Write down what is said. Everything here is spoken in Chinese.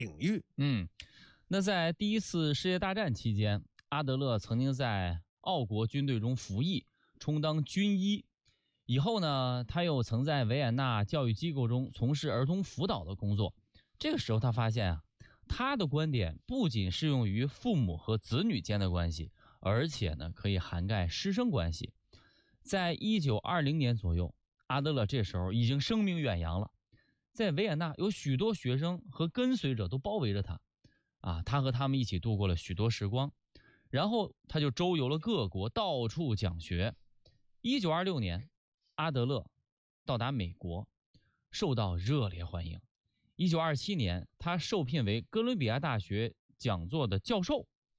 领域。 那在第一次世界大战期间，阿德勒曾经在奥国军队中服役，充当军医。以后呢，他又曾在维也纳教育机构中从事儿童辅导的工作。这个时候他发现啊，他的观点不仅适用于父母和子女间的关系，而且呢可以涵盖师生关系。在1920年左右，阿德勒这时候已经声名远扬了，在维也纳有许多学生和跟随者都包围着他他和他们一起度过了许多时光。然后他就周游了各国，到处讲学。1926年，阿德勒到达美国，受到热烈欢迎。1927年，他受聘为哥伦比亚大学讲座的教授。